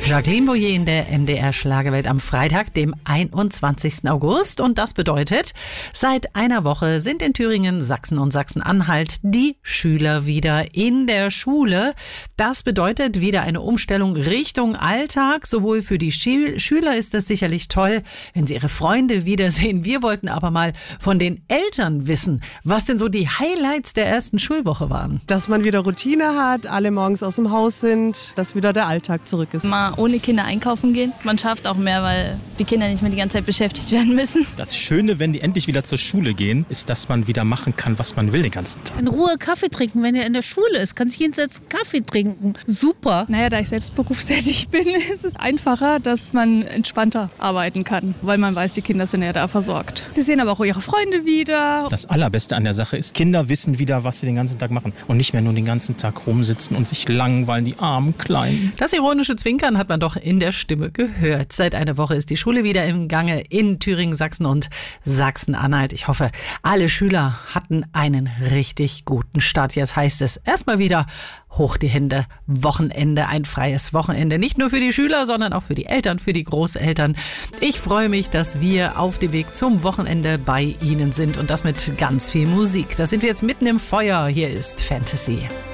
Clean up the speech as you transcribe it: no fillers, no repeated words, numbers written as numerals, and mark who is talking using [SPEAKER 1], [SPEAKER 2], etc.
[SPEAKER 1] Jacqueline Boyer in der MDR-Schlagerwelt am Freitag, dem 21. August. Und das bedeutet, seit einer Woche sind in Thüringen, Sachsen und Sachsen-Anhalt die Schüler wieder in der Schule. Das bedeutet wieder eine Umstellung Richtung Alltag. Sowohl für die Schüler ist das sicherlich toll, wenn sie ihre Freunde wiedersehen. Wir wollten aber mal von den Eltern wissen, was denn so die Highlights der ersten Schulwoche waren.
[SPEAKER 2] Dass man wieder Routine hat, alle morgens aus dem Haus sind, dass wieder der Alltag zurück ist.
[SPEAKER 3] Mal ohne Kinder einkaufen gehen. Man schafft auch mehr, weil die Kinder nicht mehr die ganze Zeit beschäftigt werden müssen.
[SPEAKER 4] Das Schöne, wenn die endlich wieder zur Schule gehen, ist, dass man wieder machen kann, was man will den ganzen Tag.
[SPEAKER 5] In Ruhe Kaffee trinken, wenn er in der Schule ist. Kann sich hinsetzen, Kaffee trinken. Super.
[SPEAKER 6] Naja, da ich selbst berufstätig bin, ist es einfacher, dass man entspannter arbeiten kann, weil man weiß, die Kinder sind ja da versorgt. Sie sehen aber auch ihre Freunde wieder.
[SPEAKER 4] Das Allerbeste an der Sache ist, Kinder wissen wieder, was sie den ganzen Tag machen und nicht mehr nur den ganzen Tag rumsitzen und sich langweilen, die armen Kleinen.
[SPEAKER 1] Das ironische Zwinkern hat man doch in der Stimme gehört. Seit einer Woche ist die Schule wieder im Gange in Thüringen, Sachsen und Sachsen-Anhalt. Ich hoffe, alle Schüler hatten einen richtig guten Start. Jetzt heißt es erstmal wieder hoch die Hände, Wochenende, ein freies Wochenende. Nicht nur für die Schüler, sondern auch für die Eltern, für die Großeltern. Ich freue mich, dass wir auf dem Weg zum Wochenende bei Ihnen sind und das mit ganz viel Musik. Da sind wir jetzt mitten im Feuer. Hier ist Fantasy.